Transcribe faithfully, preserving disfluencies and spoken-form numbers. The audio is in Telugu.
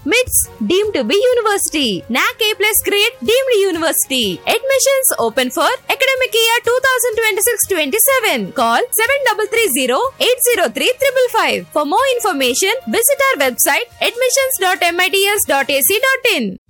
మిట్స్ డీమ్డ్ టు బి యూనివర్సిటీ. నాక్ ఏ plus grade deemed university. Admissions open for academic year twenty twenty-six twenty-seven. Call seven three three zero eight zero three five five. For more information, visit our website admissions dot mits dot a c dot in.